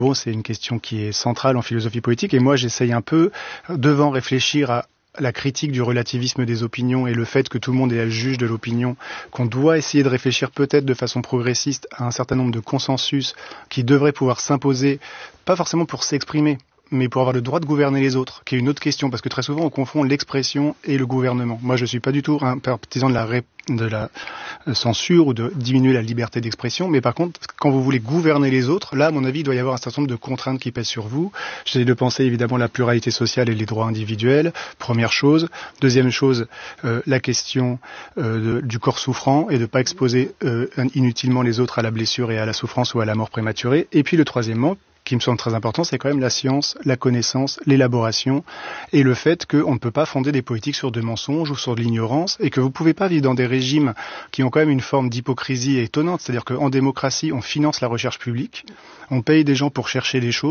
Bon, c'est une question qui est centrale en philosophie politique et moi j'essaye un peu, devant réfléchir à la critique du relativisme des opinions et le fait que tout le monde est le juge de l'opinion, qu'on doit essayer de réfléchir peut-être de façon progressiste à un certain nombre de consensus qui devraient pouvoir s'imposer, pas forcément pour s'exprimer, mais pour avoir le droit de gouverner les autres, qui est une autre question, parce que très souvent on confond l'expression et le gouvernement. Moi je suis pas du tout un partisan de la censure ou de diminuer la liberté d'expression, mais par contre, quand vous voulez gouverner les autres, là à mon avis il doit y avoir un certain nombre de contraintes qui pèsent sur vous. J'essaie de penser évidemment la pluralité sociale et les droits individuels, première chose. Deuxième chose, la question du corps souffrant et de ne pas exposer inutilement les autres à la blessure et à la souffrance ou à la mort prématurée. Et puis le troisièmement, qui me semble très important, c'est quand même la science, la connaissance, l'élaboration et le fait qu'on ne peut pas fonder des politiques sur de mensonges ou sur de l'ignorance et que vous ne pouvez pas vivre dans des régimes qui ont quand même une forme d'hypocrisie étonnante. C'est-à-dire qu'en démocratie, on finance la recherche publique, on paye des gens pour chercher des choses.